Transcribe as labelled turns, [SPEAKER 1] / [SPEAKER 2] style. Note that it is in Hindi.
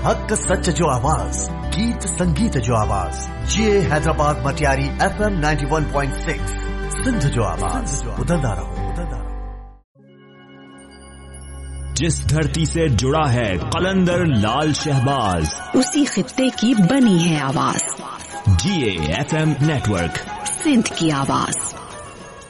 [SPEAKER 1] हक सच जो आवाज, गीत संगीत जो आवाज, ये हैदराबाद मटियारी FM 91.6 सिंध जो आवाज, बुलंदा रहो।
[SPEAKER 2] जिस धरती से जुड़ा है कलंदर लाल शहबाज,
[SPEAKER 3] उसी खित्ते की बनी है आवाज।
[SPEAKER 2] GA FM नेटवर्क,
[SPEAKER 3] सिंध की आवाज।